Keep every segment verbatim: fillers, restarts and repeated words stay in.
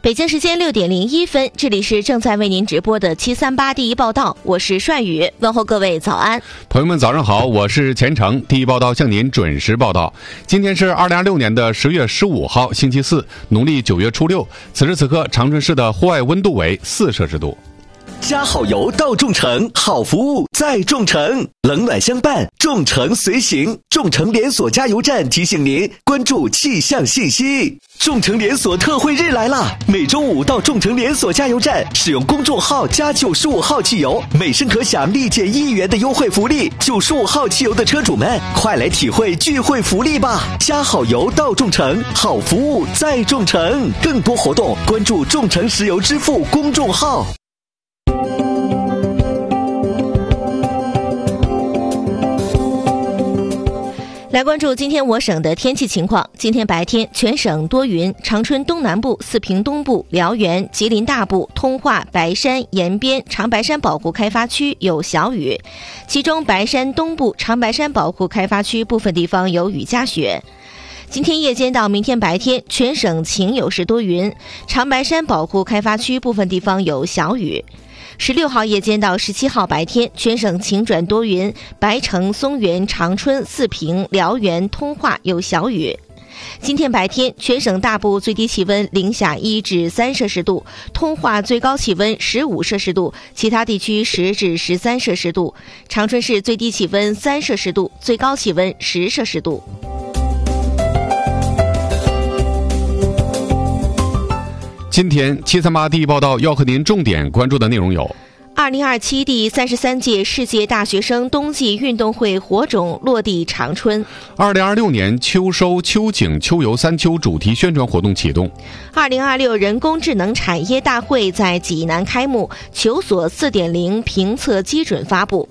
北京时间六点零一分，这里是正在为您直播的七三八第一报道，我是帅宇，问候各位早安。 朋友们早上好，我是钱程，第一报道向您准时报道。今天是二零二六年的十月十五号，星期四，农历九月初六。此时此刻，长春市的户外温度为四摄氏度。 加好油到众诚，好服务在众诚，冷暖相伴，众诚随行。众诚连锁加油站提醒您关注气象信息。众诚连锁特惠日来啦！每周五到众诚连锁加油站使用公众号加九十五号汽油，每升可享立减一元的优惠福利。九十五号汽油的车主们，快来体会聚会福利吧！加好油到众诚，好服务在众诚。更多活动关注众诚石油支付公众号。 来关注今天我省的天气情况。今天白天全省多云，长春东南部、四平东部、辽源、吉林大部、通化、白山、延边、长白山保护开发区有小雨，其中白山东部、长白山保护开发区部分地方有雨夹雪。今天夜间到明天白天，全省晴有时多云，长白山保护开发区部分地方有小雨。十六号夜间到十七号白天，全省晴转多云，白城、松原、长春、四平、辽源、通化有小雨。今天白天，全省大部最低气温零下一至三摄氏度，通化最高气温十五摄氏度，其他地区十至十三摄氏度。长春市最低气温三摄氏度，最高气温十摄氏度。 今天七三八第一报道要和您重点关注的内容有： 二零二七第三十三届世界大学生冬季运动会火种落地长春； 二零二六年秋收秋景秋游三秋主题宣传活动启动； 二零二六人工智能产业大会在济南开幕，求索 四点零 评测基准发布。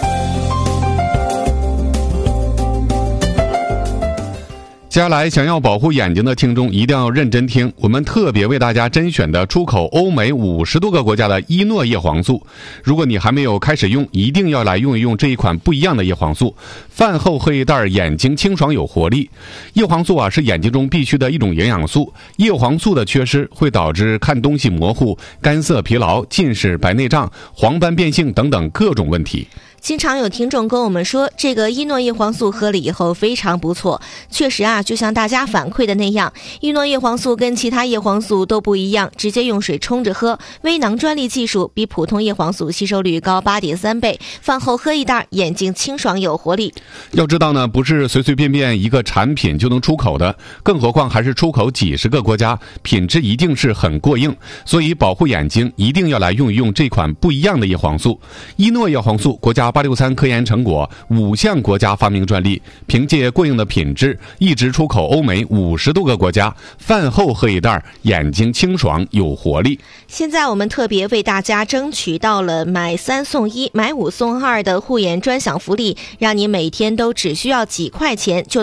接下来，想要保护眼睛的听众一定要认真听，我们特别为大家甄选的出口欧美五十多个国家的伊诺叶黄素。如果你还没有开始用，一定要来用一用这一款不一样的叶黄素。饭后喝一袋，眼睛清爽有活力。叶黄素啊，是眼睛中必须的一种营养素。叶黄素的缺失会导致看东西模糊、干涩疲劳、近视、白内障、黄斑变性等等各种问题。 经常有听众跟我们说，这个伊诺叶黄素喝了以后非常不错。确实啊，就像大家反馈的那样，伊诺叶黄素跟其他叶黄素都不一样，直接用水冲着喝，微囊专利技术，比普通叶黄素吸收率高 八点三倍。饭后喝一袋，眼睛清爽有活力。 要知道呢，不是随随便便一个产品就能出口的，更何况还是出口几十个国家，品质一定是很过硬。所以保护眼睛，一定要来用一用这款不一样的叶黄素。伊诺叶黄素国家八六三科研成果，五项国家发明专利，凭借过硬的品质，一直出口欧美五十多个国家。饭后喝一袋，眼睛清爽有活力。 现在我们特别为大家争取到了买三送一、买五送二的护眼专享福利，让你每天都只需要几块钱就